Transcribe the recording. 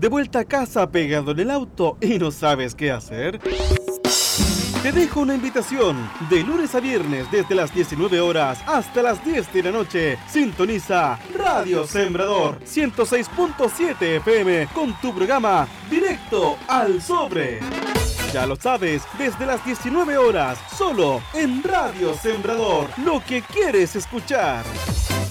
de vuelta a casa pegado en el auto y no sabes qué hacer? Te dejo una invitación. De lunes a viernes, desde las 19 horas hasta las 10 de la noche, sintoniza Radio Sembrador 106.7 FM con tu programa Directo al Sobre. Ya lo sabes, desde las 19 horas, solo en Radio Sembrador, lo que quieres escuchar.